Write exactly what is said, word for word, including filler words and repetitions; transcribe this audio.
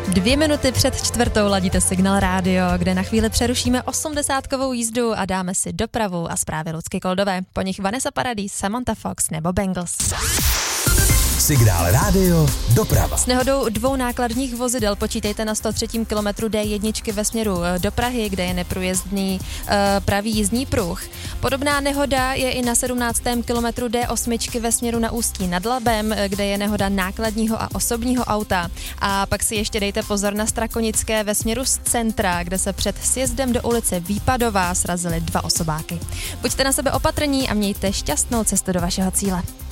Dvě minuty před čtvrtou ladíte Signál Rádio, kde na chvíli přerušíme osmdesátkovou jízdu a dáme si dopravu a zprávy Lucky Koldové. Po nich Vanessa Paradis, Samantha Fox nebo Bangles. Signál Rádio, doprava. S nehodou dvou nákladních vozidel počítejte na sto třetím kilometru D jedna ve směru do Prahy, kde je neprůjezdný uh, pravý jízdní pruh. Podobná nehoda je i na sedmnáctém kilometru D osm ve směru na Ústí nad Labem, kde je nehoda nákladního a osobního auta. A pak si ještě dejte pozor na Strakonické ve směru z centra, kde se před sjezdem do ulice Výpadová srazily dva osobáky. Buďte na sebe opatrní a mějte šťastnou cestu do vašeho cíle.